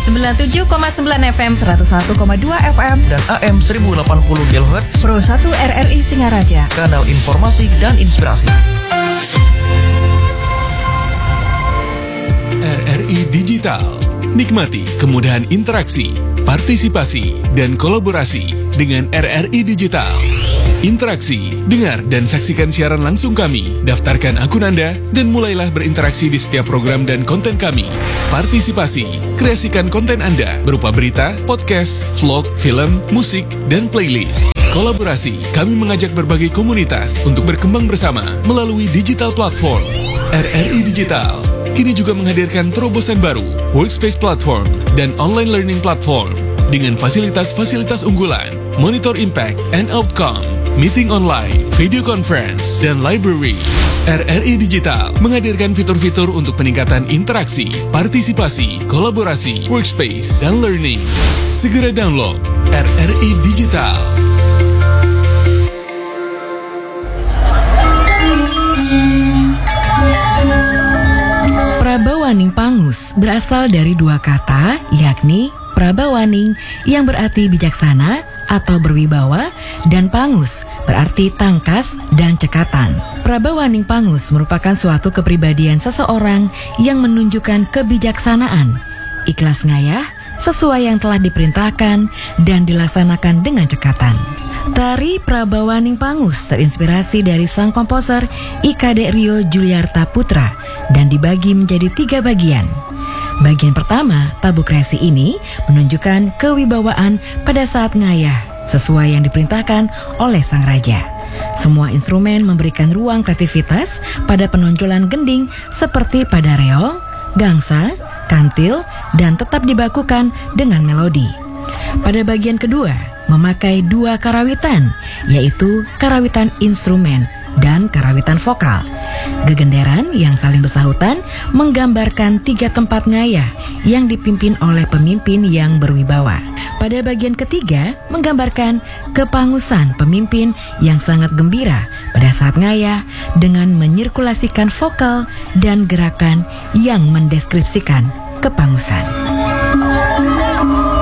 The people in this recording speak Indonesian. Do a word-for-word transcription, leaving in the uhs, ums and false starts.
sembilan puluh tujuh koma sembilan F M, seratus satu koma dua F M, dan A M seribu delapan puluh kilohertz. Pro satu R R I Singaraja, kanal informasi dan inspirasi. R R I Digital. Nikmati kemudahan interaksi, partisipasi, dan kolaborasi dengan R R I Digital. Interaksi, dengar dan saksikan siaran langsung kami, daftarkan akun Anda, dan mulailah berinteraksi di setiap program dan konten kami. Partisipasi, kreasikan konten Anda berupa berita, podcast, vlog, film, musik, dan playlist. Kolaborasi, kami mengajak berbagai komunitas untuk berkembang bersama melalui digital platform. R R I Digital kini juga menghadirkan terobosan baru, workspace platform, dan online learning platform dengan fasilitas-fasilitas unggulan, monitor impact and outcome, meeting online, video conference, dan library. R R I Digital menghadirkan fitur-fitur untuk peningkatan interaksi, partisipasi, kolaborasi, workspace, dan learning. Segera download R R I Digital. Prabawaning Pangus berasal dari dua kata, yakni Prabawaning yang berarti bijaksana atau berwibawa, dan Pangus berarti tangkas dan cekatan. Prabawaning Pangus merupakan suatu kepribadian seseorang yang menunjukkan kebijaksanaan, ikhlas ngayah, sesuai yang telah diperintahkan dan dilaksanakan dengan cekatan. Tari Prabawaning Pangus terinspirasi dari sang komposer I K D Rio Juliarta Putra dan dibagi menjadi tiga bagian. Bagian pertama, tabu kreasi ini menunjukkan kewibawaan pada saat ngayah sesuai yang diperintahkan oleh sang raja. Semua instrumen memberikan ruang kreativitas pada penonjolan gending seperti pada reog, gangsa, kantil, dan tetap dibakukan dengan melodi. Pada bagian kedua, memakai dua karawitan, yaitu karawitan instrumen dan karawitan vokal. Gegenderan yang saling bersahutan menggambarkan tiga tempat ngayah yang dipimpin oleh pemimpin yang berwibawa. Pada bagian ketiga, menggambarkan kepangusan pemimpin yang sangat gembira pada saat ngayah dengan menyirkulasikan vokal dan gerakan yang mendeskripsikan kepangusan.